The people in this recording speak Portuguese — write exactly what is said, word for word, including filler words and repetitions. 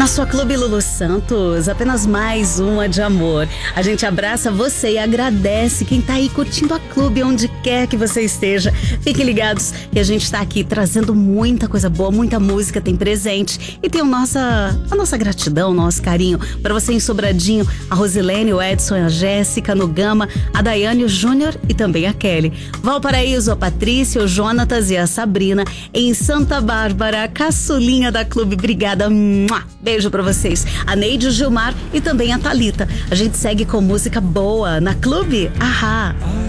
Na sua Clube Lulu Santos, apenas mais uma de amor. A gente abraça você e agradece quem tá aí curtindo a Clube onde quer que você esteja. Fiquem ligados que a gente tá aqui trazendo muita coisa boa, muita música, tem presente e tem o nossa, a nossa gratidão, o nosso carinho para você em Sobradinho, a Rosilene, o Edson, a Jéssica, no Gama, a Daiane, o Júnior e também a Kelly. Valparaíso, a Patrícia, o Jonatas e a Sabrina. Em Santa Bárbara, a caçulinha da Clube. Obrigada. Beijo pra vocês. A Neide, o Gilmar e também a Thalita. A gente segue com música boa na Clube. Ahá.